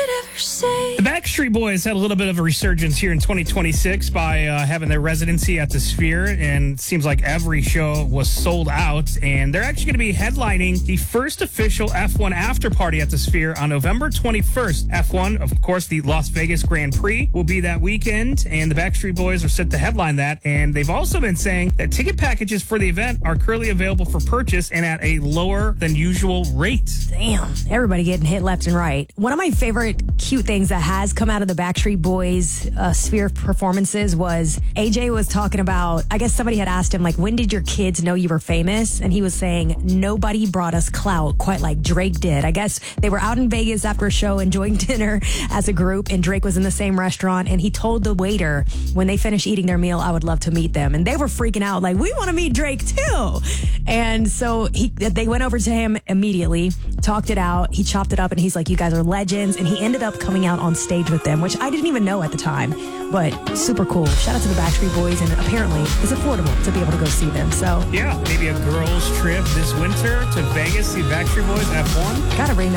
The Backstreet Boys had a little bit of a resurgence here in 2026 by having their residency at the Sphere, and it seems like every show was sold out. And they're actually going to be headlining the first official F1 after party at the Sphere on November 21st. F1, of course, the Las Vegas Grand Prix will be that weekend, and the Backstreet Boys are set to headline that. And they've also been saying that ticket packages for the event are currently available for purchase and at a lower than usual rate. Damn, everybody getting hit left and right. One of my favorite cute things that has come out of the Backstreet Boys Sphere performances was AJ was talking about, I guess somebody had asked him, like, when did your kids know you were famous? And he was saying, nobody brought us clout quite like Drake did. I guess they were out in Vegas after a show enjoying dinner as a group, and Drake was in the same restaurant, and he told the waiter when they finished eating their meal, I would love to meet them. And they were freaking out, like, we want to meet Drake too. And so they went over to him immediately, talked it out, he chopped it up, and he's like, you guys are legends. And he ended up coming out on stage with them, which I didn't even know at the time, but super cool. Shout out to the Backstreet Boys, and apparently it's affordable to be able to go see them. So yeah, maybe a girls' trip this winter to Vegas, see Backstreet Boys F1. Gotta bring the